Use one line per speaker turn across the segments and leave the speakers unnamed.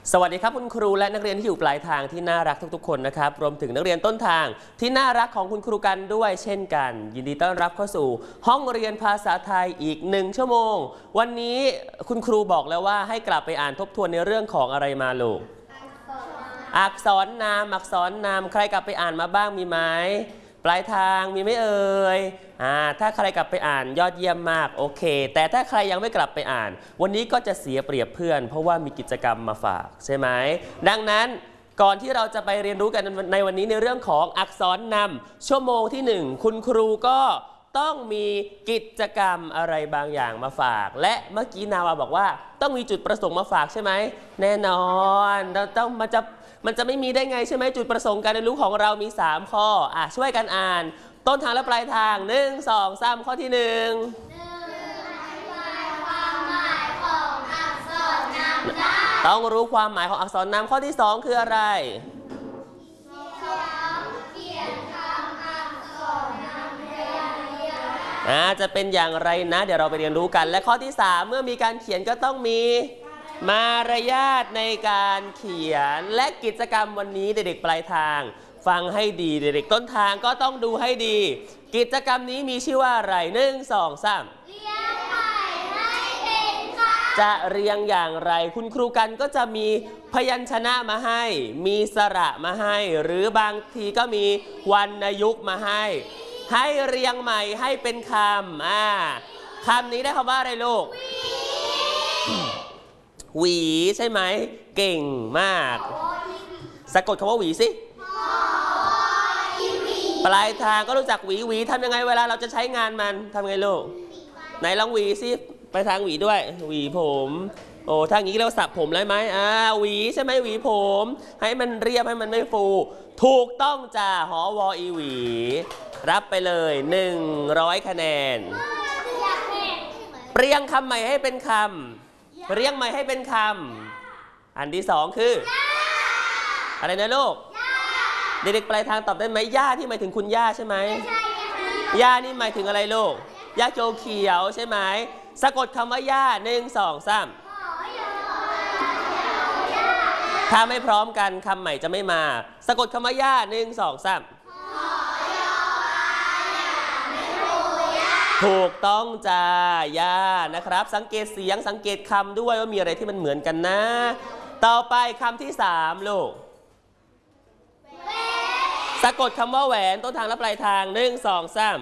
สวัสดีครับคุณครูและนักเรียนที่อยู่ปลายทางที่น่ารักทุกๆคนนะครับรวมถึงนักเรียนต้นทางที่น่ารักของคุณครูกันด้วยเช่นกันยินดีต้อนรับเข้าสู่ห้องเรียนภาษาไทยอีก1 ชั่วโมงวันนี้คุณครูบอกแล้วว่าให้กลับไปอ่านทบทวนในเรื่องของอะไรมาลูกอักษรนามใครกลับไปอ่านมาบ้างมีไหมปลายทางมีไหมเอ่ยถ้าใครกลับไปอ่านยอดเยี่ยมมากโอเคแต่ถ้าใครยังไม่กลับไปอ่านวันนี้ก็จะเสียเปรียบเพื่อนเพราะว่ามีกิจกรรมมาฝากใช่ไหมดังนั้นก่อนที่เราจะไปเรียนรู้กันในวันนี้ในเรื่องของอักษรนำชั่วโมงที่1คุณครูก็ต้องมีกิจกรรมอะไรบางอย่างมาฝากและเมื่อกี้นาวาบอกว่าต้องมีจุดประสงค์มาฝากใช่ไหมแน่นอนเราต้องมันจะไม่มีได้ไงใช่ไหมจุดประสงค์การเรียนรู้ของเรามี3ข้อช่วยกันอ่านต้นทางและปลายทาง1 2 3ข้อที่1ต้องรู้ความหมายของอักษรนำข้อที่2คืออะไรจะเป็นอย่างไรนะเดี๋ยวเราไปเรียนรู้กันและข้อที่3เมื่อมีการเขียนก็ต้องมีมารยาทในการเขียนและกิจกรรมวันนี้เด็กๆปลายทางฟังให้ดีเด็กๆต้นทางก็ต้องดูให้ดีกิจกรรมนี้มีชื่อว่าอะไร1 2 3เรียงใหม่ให้เป็นคำจะเรียงอย่างไรคุณครูกันก็จะมีพยัญชนะมาให้มีสระมาให้หรือบางทีก็มีวรรณยุกต์มาให้เรียงใหม่ให้เป็นคำคำนี้ได้คำว่าอะไรลูกหวีใช่ไหมเก่งมากสะกดคำว่าหวีสิปลายทางก็รู้จักหวีทำยังไงเวลาเราจะใช้งานมันทำไงลูกไหนลองหวีสิไปทางหวีด้วยหวีผมโอ้ถ้าอย่างนี้เราสระผมเลยไหมหวีใช่ไหมหวีผมให้มันเรียบให้มันไม่ฟูถูกต้องจ้าหอวอีหวีรับไปเลย100คะแนนเรียงคำใหม่ให้เป็นคำเรียงใหม่ให้เป็นคำอันที่2คืออะไรนะลูกเด็กๆปลายทางตอบได้ไหมย่าที่หมายถึงคุณย่าใช่ไหมย่านี่หมายถึงอะไรลูกย่าโจเขียวใช่ไหมสะกดคำว่าย่า1 2 3ถ้าไม่พร้อมกันคำใหม่จะไม่มาสะกดคำว่าย่า1 2 3ถูกต้องจ้าย่านะครับสังเกตเสียงสังเกตคำด้วยว่ามีอะไรที่มันเหมือนกันนะต่อไปคำที่3ลูกสะกดคำว่าแหวนต้นทางและปลายทาง1 2 3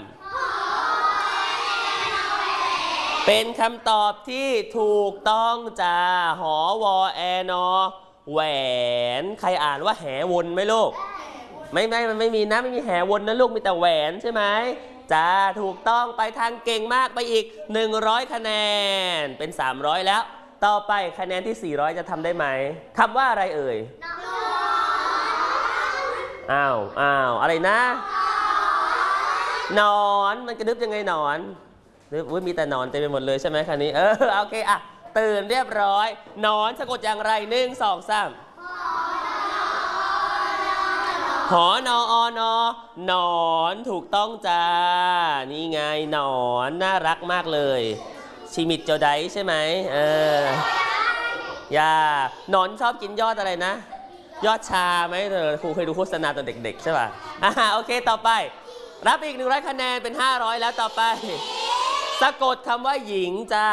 เป็นคำตอบที่ถูกต้องจ้าหอวอแอนอแหวนใครอ่านว่าแหวนไหมลูกไม่มันไม่มีนะไม่มีแหวนนะลูกมีแต่แหวนใช่ไหมจ้าถูกต้องไปทางเก่งมากไปอีก100คะแนนเป็น300แล้วต่อไปคะแนนที่400จะทำได้ไหมคำว่าอะไรเอ่ยอ้าวอะไรนะหนอนมันกระดึบยังไงหนอนมีแต่หนอนเต็มไปหมดเลยใช่ไหมคันนี้โอเคตื่นเรียบร้อยหนอนสะกดอย่างไร1 2 3หอนอนหนอนถูกต้องจ้านี่ไงหนอนน่ารักมากเลยชิมิดโจไดใช่ไหมหนอนชอบกินยอดอะไรนะยอดชาไหมครูเคยดูโฆษณาตอนเด็กๆใช่ป่ะโอเคต่อไปรับอีก100คะแนนเป็น500แล้วต่อไปสะกดคำว่าหญิงจ้า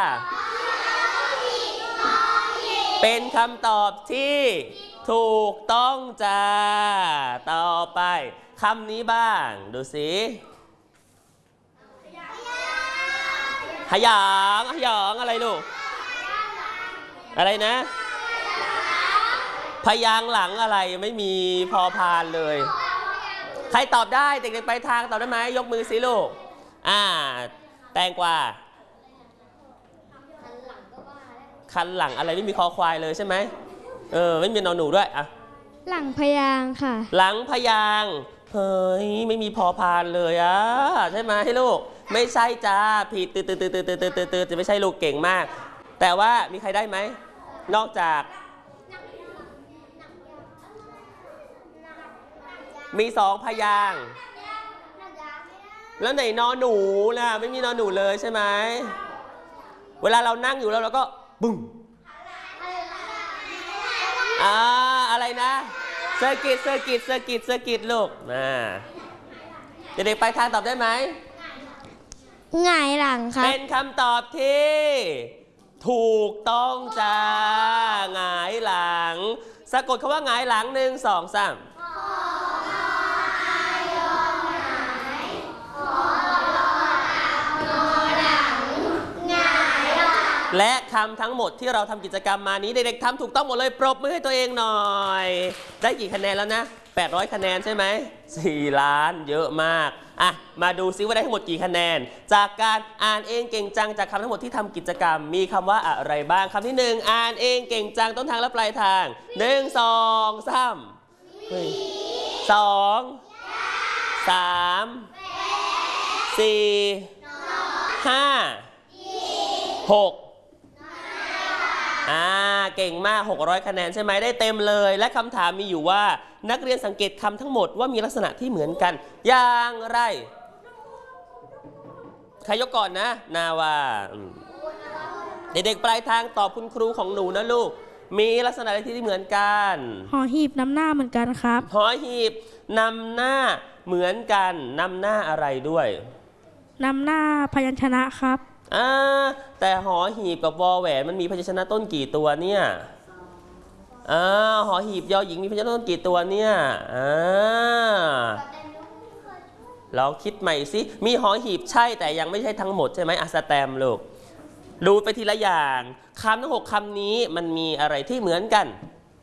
เป็นคำตอบที่ถูกต้องจ้าต่อไปคำนี้บ้างดูสิหยางอะไรลูกอะไรนะพยางค์หลังอะไรไม่มีพอพานเลยใครตอบได้เด็กๆไปทางตอบได้ไหมยกมือสิลูกแตงกวาคันหลังอะไรไม่มีคอควายเลยใช่ไหมไม่มีนอนหนูด้วย
หลังพยางค่ะ
หลังพยางเฮ้ยไม่มีพอพานเลยใช่ไหมลูกไม่ใช่จ้าผิดตื่นจะไม่ใช่ลูกเก่งมากแต่ว่ามีใครได้ไหมนอกจากมี2พยางแล้วไหนนอนหนูล่ะไม่มีนอนหนูเลยใช่ไหมเวลาเรานั่งอยู่แล้วเราก็บึ้งอะไรนะเซอร์กิตลูกเด็กๆไปทางตอบได้ไหม
หงายหลังครับ
เป็นคำตอบที่ถูกต้องจ้าหงายหลังสะกดคำว่าหงายหลัง1 2 3และคำทั้งหมดที่เราทำกิจกรรมมานี้เด็กๆทำถูกต้องหมดเลยปรบมือให้ตัวเองหน่อยได้กี่คะแนนแล้วนะ800คะแนนใช่ไหม4 ล้านเยอะมากมาดูซิว่าได้ทั้งหมดกี่คะแนนจากการอ่านเองเก่งจังจากคำทั้งหมดที่ทำกิจกรรมมีคำว่าอะไรบ้างคำที่1อ่านเองเก่งจังต้นทางและปลายทาง1 2 3 2 3 4 5 6เก่งมาก600คะแนนใช่ไหมได้เต็มเลยและคำถามมีอยู่ว่านักเรียนสังเกตคำทั้งหมดว่ามีลักษณะที่เหมือนกันอย่างไรใครยกก่อนนะนาวาเด็กๆปลายทางตอบคุณครูของหนูนะลูกมีลักษณะอะไรที่เหมือนกัน
หอหีบนำหน้าเหมือนกันครับ
หอหีบนำหน้าเหมือนกันนำหน้าอะไรด้วย
นำหน้าพยัญชนะครับ
แต่หอหีบกับวอแหวนมันมีพยัญชนะต้นกี่ตัวเนี่ยหอหีบยอหญิงมีพยัญชนะต้นกี่ตัวเนี่ยลองคิดใหม่สิมีหอหีบใช่แต่ยังไม่ใช่ทั้งหมดใช่ไหมสแตมลูกดูไปทีละอย่างคำทั้ง6คำนี้มันมีอะไรที่เหมือนกัน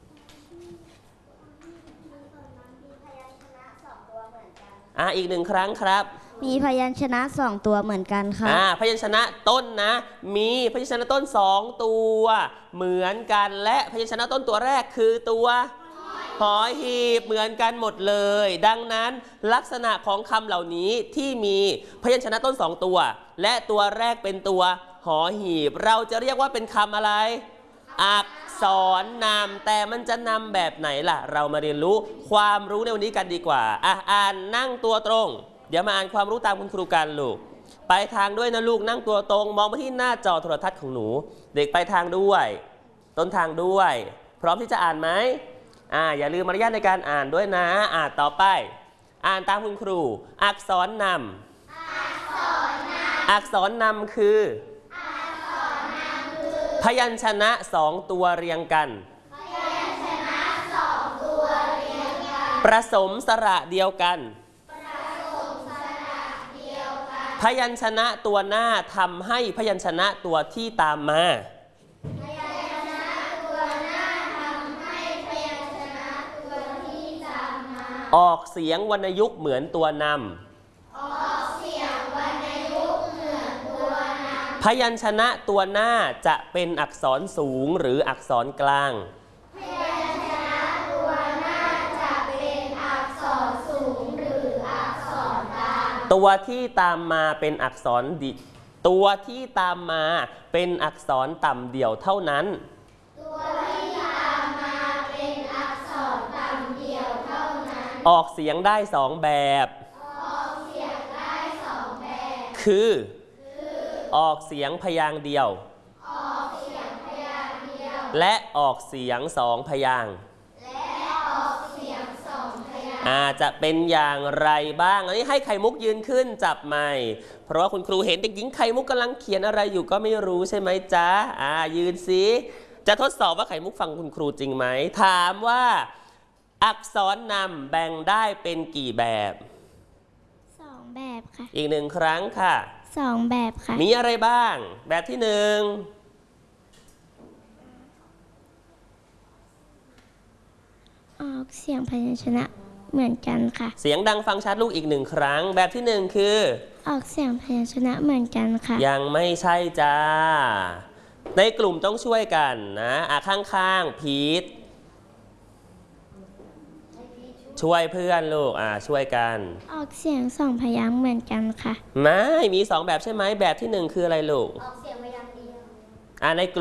อีก1 ครั้งครับ
มีพยัญชนะ2 ตัวเหมือนกันค่ะ
พยัญชนะต้นนะมีพยัญชนะต้น2 ตัวเหมือนกันและพยัญชนะต้นตัวแรกคือตัวหอหีบเหมือนกันหมดเลยดังนั้นลักษณะของคำเหล่านี้ที่มีพยัญชนะต้น2 ตัวและตัวแรกเป็นตัวหอหีบเราจะเรียกว่าเป็นคำอะไรอักษรนำแต่มันจะนำแบบไหนล่ะเรามาเรียนรู้ความรู้ในวันนี้กันดีกว่าอ่านนั่งตัวตรงเดี๋ยวมาอ่านความรู้ตามคุณครูกันลูกไปทางด้วยนะลูกนั่งตัวตรงมองไปที่หน้าจอโทรทัศน์ของหนูเด็กไปทางด้วยต้นทางด้วยพร้อมที่จะอ่านไหมอย่าลืมมารยาทในการอ่านด้วยนะต่อไปอ่านตามคุณครูอักษรนำอักษรนำคือพยัญชนะ2 ตัวเรียงกันผสมสระเดียวกันพยัญชนะตัวหน้าทำให้พยัญชนะตัวที่ตามมาออกเสียงวรรณยุกต์เหมือนตัวนำพยัญชนะตัวหน้าจะเป็นอักษรสูงหรืออักษรกลางตัวที่ตามมาเป็นอักษรตัวที่ตามมาเป็นอักษรต่ำเดี่ยวเท่านั้นออกเสียงได้2 แบบคือออกเสียงพยางค์เดียวและออกเสียง2 พยางค์จะเป็นอย่างไรบ้างอันนี้ให้ไข่มุกยืนขึ้นจับไมค์เพราะว่าคุณครูเห็นเด็กหญิงไข่มุกกำลังเขียนอะไรอยู่ก็ไม่รู้ใช่ไหมจ๊ะยืนสิจะทดสอบว่าไข่มุกฟังคุณครูจริงไหมถามว่าอักษรนำแบ่งได้เป็นกี่แบบ
2 แบบค่ะ
อีก1 ครั้งค่ะ
2 แบบค่ะ
มีอะไรบ้างแบบที่1
ออกเสียงพยัญชนะเหมือนกันค่ะ
เสียงดังฟังชัดลูกอีก1 ครั้งแบบที่1คือ
ออกเสียงพยัญชนะเหมือนกันค่ะ
ยังไม่ใช่จ้าในกลุ่มต้องช่วยกันนะข้างๆพีทช่วยเพื่อนลูกช่วยกัน
ออกเสียง2 พยางค์เหมือนกันค่ะ
ไม่มี2 แบบใช่ไหมแบบที่1คืออะไรลูกออกเสียงพยางค์เดียวในกลุ่ม